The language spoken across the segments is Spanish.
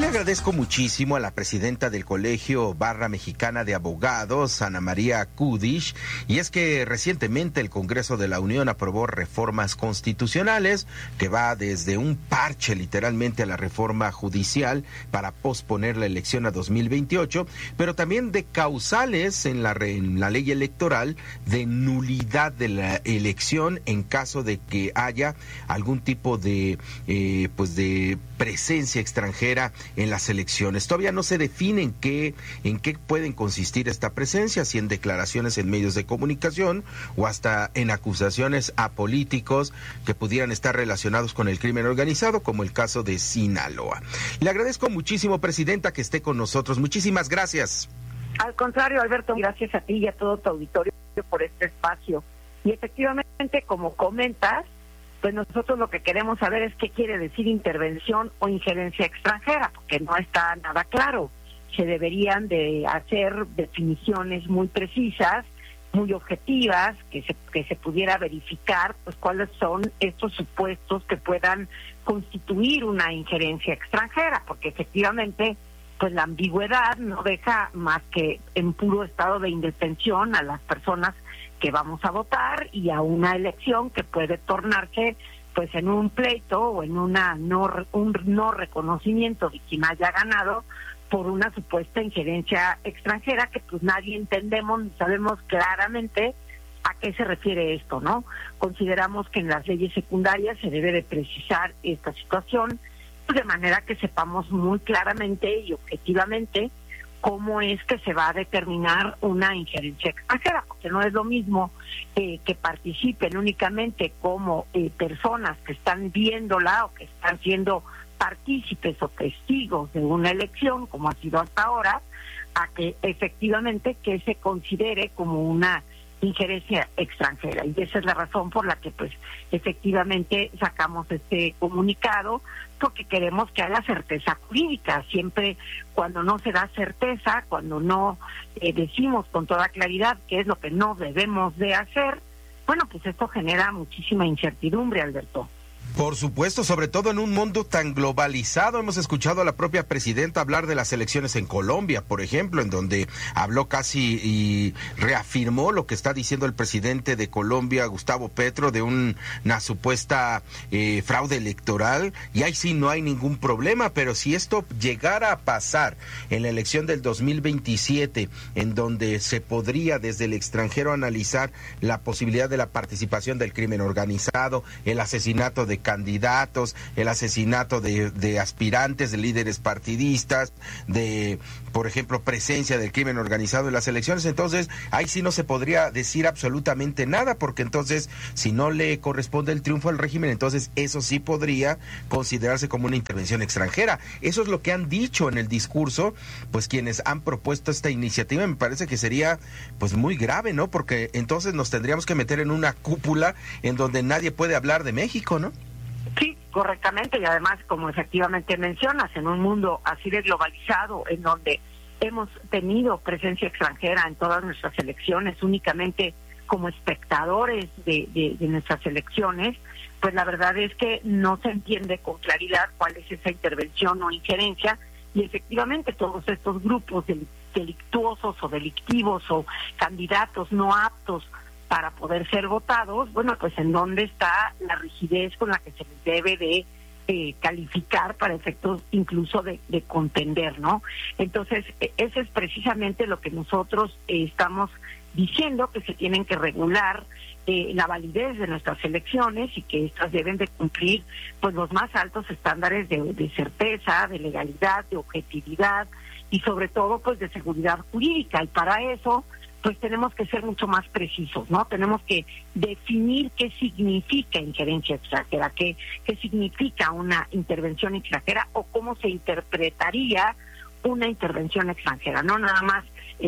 agradezco muchísimo a la presidenta del Colegio Barra Mexicana de Abogados, Ana María Kudish, y es que recientemente el Congreso de la Unión aprobó reformas constitucionales que va desde un parche literalmente a la reforma judicial para posponer la elección a 2028, pero también de causales en la ley electoral de nulidad de la elección en caso de que haya algún tipo de de presencia extranjera en las elecciones. Todavía no se define en qué pueden consistir esta presencia, si en declaraciones en medios de comunicación o hasta en acusaciones a políticos que pudieran estar relacionados con el crimen organizado, como el caso de Sinaloa. Le agradezco muchísimo, presidenta, que esté con nosotros. Muchísimas gracias. Al contrario, Alberto, gracias a ti y a todo tu auditorio por este espacio. Y efectivamente, como comentas, pues nosotros lo que queremos saber es qué quiere decir intervención o injerencia extranjera, porque no está nada claro. Se deberían de hacer definiciones muy precisas, muy objetivas, que se pudiera verificar pues cuáles son estos supuestos que puedan constituir una injerencia extranjera, porque efectivamente pues la ambigüedad no deja más que en puro estado de indefensión a las personas que vamos a votar y a una elección que puede tornarse pues en un pleito o en un no reconocimiento de quien haya ganado por una supuesta injerencia extranjera que pues nadie entendemos ni sabemos claramente a qué se refiere esto, ¿no? Consideramos que en las leyes secundarias se debe de precisar esta situación pues de manera que sepamos muy claramente y objetivamente cómo es que se va a determinar una injerencia extranjera, porque no es lo mismo que participen únicamente como personas que están viéndola o que están siendo partícipes o testigos de una elección, como ha sido hasta ahora, a que efectivamente que se considere como una injerencia extranjera. Y esa es la razón por la que pues efectivamente sacamos este comunicado, porque queremos que haya certeza jurídica. Siempre cuando no se da certeza, cuando no decimos con toda claridad qué es lo que no debemos de hacer, bueno, pues esto genera muchísima incertidumbre, Alberto. Por supuesto, sobre todo en un mundo tan globalizado. Hemos escuchado a la propia presidenta hablar de las elecciones en Colombia, por ejemplo, en donde habló casi y reafirmó lo que está diciendo el presidente de Colombia, Gustavo Petro, de una supuesta fraude electoral, y ahí sí no hay ningún problema. Pero si esto llegara a pasar en la elección del 2027, en donde se podría desde el extranjero analizar la posibilidad de la participación del crimen organizado, el asesinato de candidatos, el asesinato de aspirantes, de líderes partidistas, de, por ejemplo, presencia del crimen organizado en las elecciones, entonces ahí sí no se podría decir absolutamente nada, porque entonces si no le corresponde el triunfo al régimen, entonces eso sí podría considerarse como una intervención extranjera. Eso es lo que han dicho en el discurso, pues quienes han propuesto esta iniciativa. Me parece que sería pues muy grave, ¿no? Porque entonces nos tendríamos que meter en una cúpula en donde nadie puede hablar de México, ¿no? Sí, correctamente, y además, como efectivamente mencionas, en un mundo así de globalizado, en donde hemos tenido presencia extranjera en todas nuestras elecciones, únicamente como espectadores de nuestras elecciones, pues la verdad es que no se entiende con claridad cuál es esa intervención o injerencia, y efectivamente todos estos grupos delictuosos o delictivos o candidatos no aptos para poder ser votados, bueno, pues en dónde está la rigidez con la que se les debe de calificar para efectos incluso de contender, ¿no? Entonces, eso es precisamente lo que nosotros estamos diciendo, que se tienen que regular la validez de nuestras elecciones y que estas deben de cumplir pues los más altos estándares de certeza, de legalidad, de objetividad y sobre todo pues de seguridad jurídica. Y para eso pues tenemos que ser mucho más precisos, ¿no? Tenemos que definir qué significa injerencia extranjera, qué significa una intervención extranjera o cómo se interpretaría una intervención extranjera, no nada más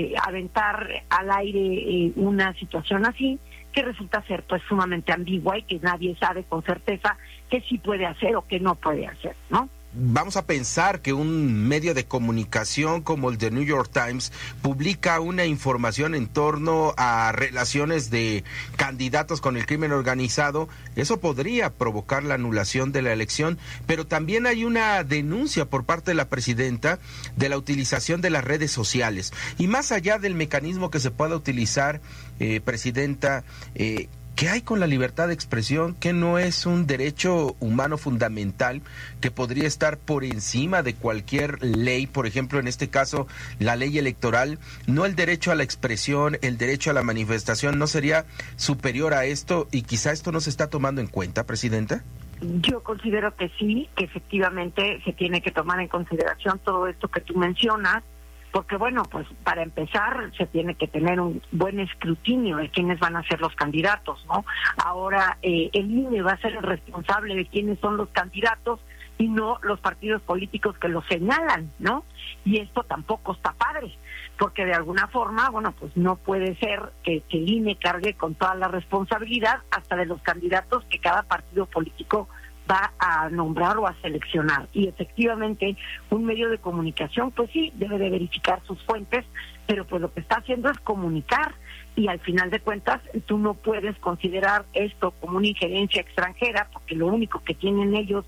aventar al aire una situación así que resulta ser pues sumamente ambigua y que nadie sabe con certeza qué sí puede hacer o qué no puede hacer, ¿no? vamos a pensar que un medio de comunicación como el de New York Times publica una información en torno a relaciones de candidatos con el crimen organizado, eso podría provocar la anulación de la elección, pero también hay una denuncia por parte de la presidenta de la utilización de las redes sociales. Y más allá del mecanismo que se pueda utilizar, presidenta, ¿qué hay con la libertad de expresión? ¿Que no es un derecho humano fundamental que podría estar por encima de cualquier ley? Por ejemplo, en este caso, la ley electoral, ¿no el derecho a la expresión, el derecho a la manifestación, no sería superior a esto? Y quizá esto no se está tomando en cuenta, presidenta. Yo considero que sí, que efectivamente se tiene que tomar en consideración todo esto que tú mencionas, porque bueno, pues para empezar se tiene que tener un buen escrutinio de quiénes van a ser los candidatos, ¿no? Ahora el INE va a ser el responsable de quiénes son los candidatos y no los partidos políticos que los señalan, ¿no? Y esto tampoco está padre, porque de alguna forma, bueno, pues no puede ser que el INE cargue con toda la responsabilidad hasta de los candidatos que cada partido político va a nombrar o a seleccionar. Y efectivamente un medio de comunicación pues sí debe de verificar sus fuentes, pero pues lo que está haciendo es comunicar, y al final de cuentas tú no puedes considerar esto como una injerencia extranjera, porque lo único que tienen ellos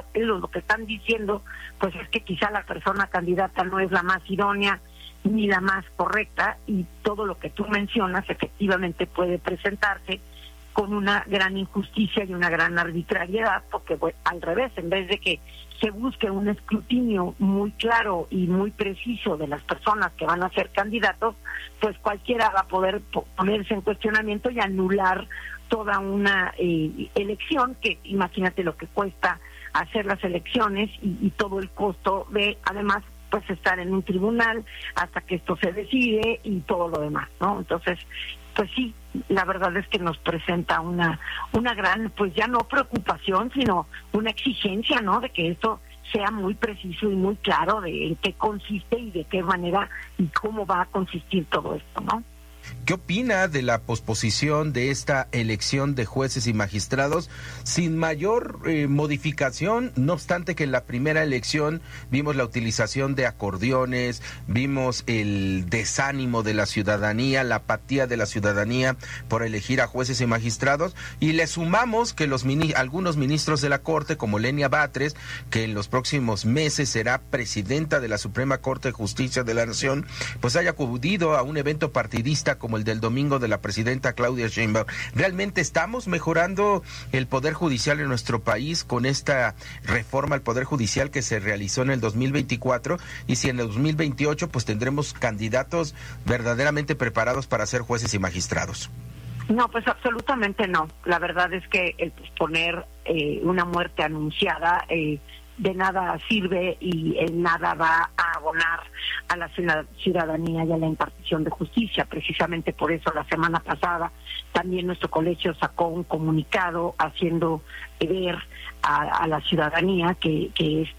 lo que están diciendo pues es que quizá la persona candidata no es la más idónea ni la más correcta, y todo lo que tú mencionas efectivamente puede presentarse con una gran injusticia y una gran arbitrariedad, porque pues, al revés, en vez de que se busque un escrutinio muy claro y muy preciso de las personas que van a ser candidatos, pues cualquiera va a poder ponerse en cuestionamiento y anular toda una elección, que imagínate lo que cuesta hacer las elecciones y todo el costo de, además, pues estar en un tribunal hasta que esto se decide y todo lo demás, ¿no? Entonces, pues sí, la verdad es que nos presenta una gran, pues ya no preocupación, sino una exigencia, ¿no? De que esto sea muy preciso y muy claro de en qué consiste y de qué manera y cómo va a consistir todo esto, ¿no? ¿Qué opina de la posposición de esta elección de jueces y magistrados sin mayor modificación? No obstante que en la primera elección vimos la utilización de acordeones, vimos el desánimo de la ciudadanía, la apatía de la ciudadanía por elegir a jueces y magistrados, y le sumamos que algunos ministros de la Corte, como Lenia Batres, que en los próximos meses será presidenta de la Suprema Corte de Justicia de la Nación, pues haya acudido a un evento partidista como el del domingo de la presidenta Claudia Sheinbaum. ¿Realmente estamos mejorando el Poder Judicial en nuestro país con esta reforma al Poder Judicial que se realizó en el 2024? Y si en el 2028 pues tendremos candidatos verdaderamente preparados para ser jueces y magistrados. No, pues absolutamente no. La verdad es que el posponer una muerte anunciada de nada sirve y en nada va a abonar a la ciudadanía y a la impartición de justicia. Precisamente por eso la semana pasada también nuestro colegio sacó un comunicado haciendo ver a la ciudadanía que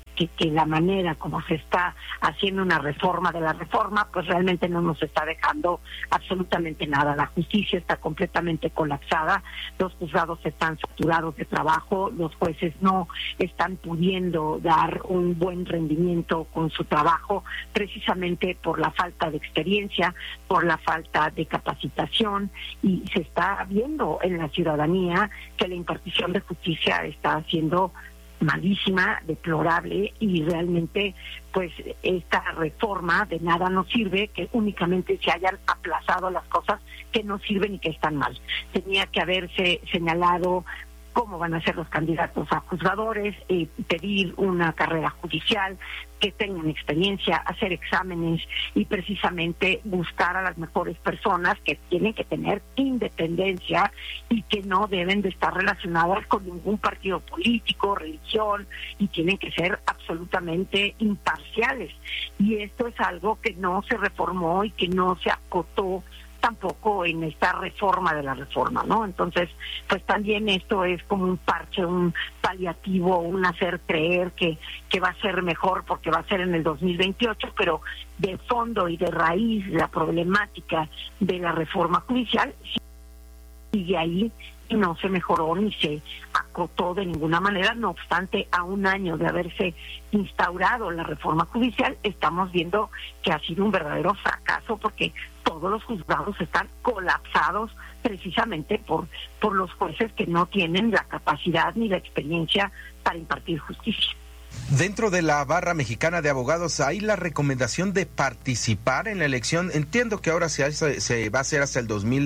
la manera como se está haciendo una reforma de la reforma, pues realmente no nos está dejando absolutamente nada. La justicia está completamente colapsada, los juzgados están saturados de trabajo, los jueces no están pudiendo dar un buen rendimiento con su trabajo, precisamente por la falta de experiencia, por la falta de capacitación, y se está viendo en la ciudadanía que la impartición de justicia está siendo malísima, deplorable, y realmente pues esta reforma de nada nos sirve, que únicamente se hayan aplazado las cosas que no sirven y que están mal. Tenía que haberse señalado cómo van a ser los candidatos a juzgadores, pedir una carrera judicial, que tengan experiencia, hacer exámenes y precisamente buscar a las mejores personas que tienen que tener independencia y que no deben de estar relacionadas con ningún partido político, religión, y tienen que ser absolutamente imparciales. Y esto es algo que no se reformó y que no se acotó tampoco en esta reforma de la reforma, ¿no? Entonces, pues también esto es como un parche, un paliativo, un hacer creer que va a ser mejor porque va a ser en el 2028, pero de fondo y de raíz la problemática de la reforma judicial sigue ahí, y no se mejoró ni se acotó de ninguna manera. No obstante, a un año de haberse instaurado la reforma judicial, estamos viendo que ha sido un verdadero fracaso, porque todos los juzgados están colapsados precisamente por los jueces que no tienen la capacidad ni la experiencia para impartir justicia. Dentro de la barra mexicana de abogados hay la recomendación de participar en la elección. Entiendo que ahora se va a hacer hasta el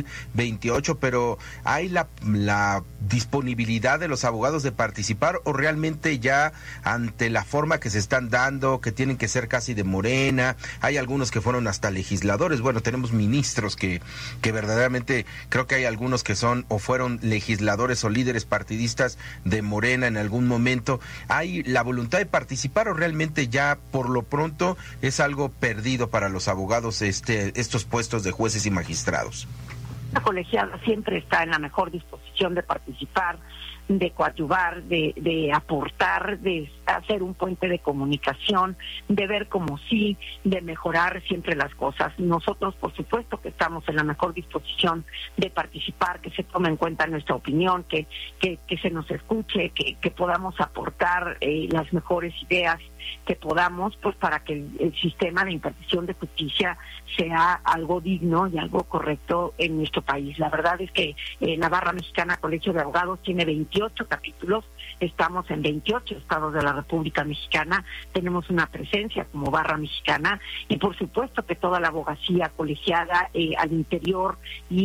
2028, pero ¿hay la disponibilidad de los abogados de participar, o realmente ya ante la forma que se están dando, que tienen que ser casi de Morena? Hay algunos que fueron hasta legisladores. Bueno, tenemos ministros que verdaderamente creo que hay algunos que son o fueron legisladores o líderes partidistas de Morena en algún momento. ¿Hay la voluntad de participar, o realmente ya por lo pronto es algo perdido para los abogados estos puestos de jueces y magistrados? La colegiada siempre está en la mejor disposición de participar, de coadyuvar, de aportar, de hacer un puente de comunicación, de ver como sí, de mejorar siempre las cosas. Nosotros, por supuesto, que estamos en la mejor disposición de participar, que se tome en cuenta nuestra opinión, que se nos escuche, que podamos aportar las mejores ideas que podamos, pues para que el sistema de impartición de justicia sea algo digno y algo correcto en nuestro país. La verdad es que la Barra Mexicana Colegio de Abogados tiene 28 capítulos, estamos en 28 estados de la República Mexicana, tenemos una presencia como Barra Mexicana, y por supuesto que toda la abogacía colegiada al interior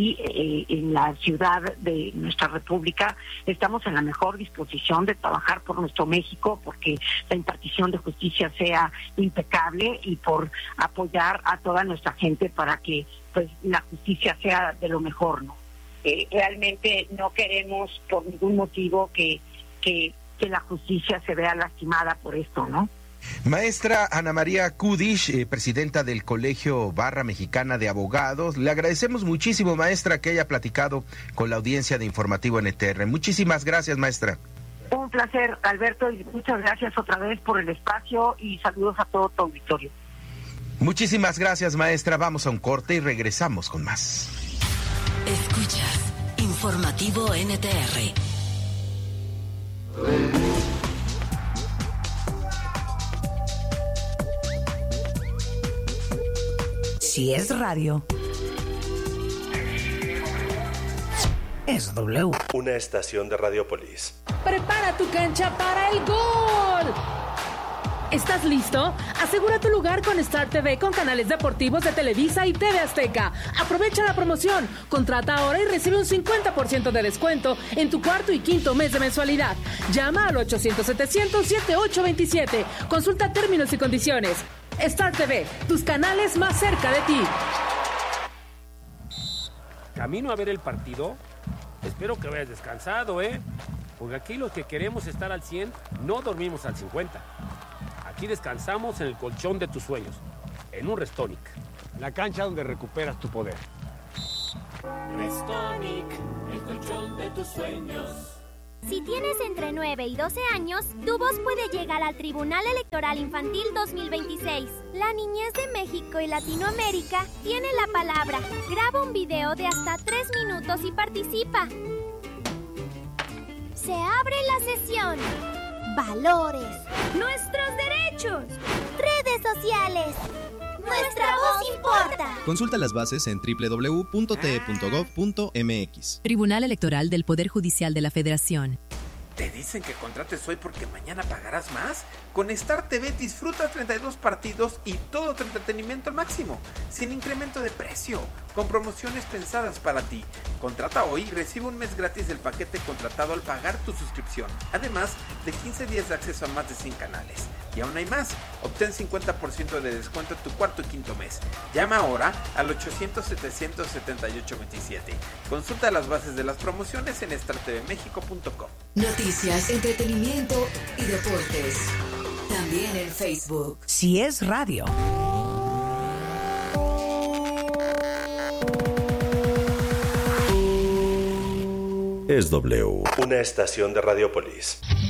y en la ciudad de nuestra República estamos en la mejor disposición de trabajar por nuestro México, porque la impartición de justicia sea impecable, y por apoyar a toda nuestra gente para que pues la justicia sea de lo mejor, ¿no? Realmente no queremos por ningún motivo que la justicia se vea lastimada por esto, ¿no? Maestra Ana María Kudish, presidenta del Colegio Barra Mexicana de Abogados, le agradecemos muchísimo, maestra, que haya platicado con la audiencia de Informativo NTR. Muchísimas gracias, maestra. Un placer, Alberto, y muchas gracias otra vez por el espacio, y saludos a todo tu auditorio. Muchísimas gracias, maestra. Vamos a un corte y regresamos con más. Escuchas Informativo NTR. Si es radio, es W. Una estación de Radiopolis. Prepara tu cancha para el gol. ¿Estás listo? Asegura tu lugar con Star TV, con canales deportivos de Televisa y TV Azteca. Aprovecha la promoción. Contrata ahora y recibe un 50% de descuento en tu cuarto y quinto mes de mensualidad. Llama al 800-700-7827. Consulta términos y condiciones. Star TV, tus canales más cerca de ti. ¿Camino a ver el partido? Espero que vayas descansado, porque aquí los que queremos estar al 100 no dormimos al 50. Aquí descansamos en el colchón de tus sueños, en un Restonic. La cancha donde recuperas tu poder. Restonic, el colchón de tus sueños. Si tienes entre 9 y 12 años, tu voz puede llegar al Tribunal Electoral Infantil 2026. La niñez de México y Latinoamérica tiene la palabra. Graba un video de hasta 3 minutos y participa. Se abre la sesión. Valores. Nuestros derechos. Redes sociales. Nuestra voz importa. Consulta las bases en www.te.gov.mx. Tribunal Electoral del Poder Judicial de la Federación. ¿Te dicen que contrates hoy porque mañana pagarás más? Con Star TV disfruta 32 partidos y todo tu entretenimiento al máximo, sin incremento de precio, con promociones pensadas para ti. Contrata hoy y recibe un mes gratis del paquete contratado al pagar tu suscripción, además de 15 días de acceso a más de 100 canales. Y aún hay más, obtén 50% de descuento en tu cuarto y quinto mes. Llama ahora al 800-700-7827. Consulta las bases de las promociones en startvmexico.com. Noticias, entretenimiento y deportes. También en Facebook. Si es radio. Es W. Una estación de Radiopolis.